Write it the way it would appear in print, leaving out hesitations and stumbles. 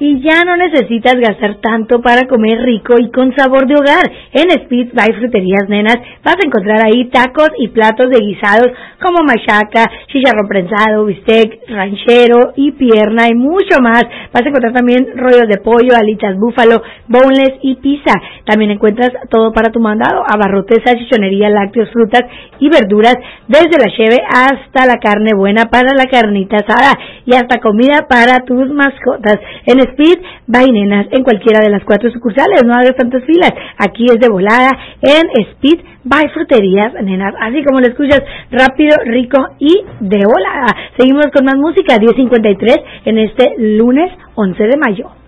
y ya no necesitas gastar tanto para comer rico y con sabor de hogar. En Speed by Fruterías Nenas vas a encontrar ahí tacos y platos de guisados como machaca, chicharrón prensado, bistec, ranchero y pierna y mucho más. Vas a encontrar también rollos de pollo, alitas búfalo, boneless y pizza. También encuentras todo para tu mandado, abarrotes, salchichonería, lácteos, frutas y verduras, desde la cheve hasta la carne buena para la carnita asada y hasta comida para tus mascotas. En Speed by Nenas, en cualquiera de las 4 sucursales, no hagas tantas filas, aquí es de volada en Speed by Fruterías Nenas, así como lo escuchas, rápido, rico y de volada. Seguimos con más música, 10:53 en este lunes 11 de mayo.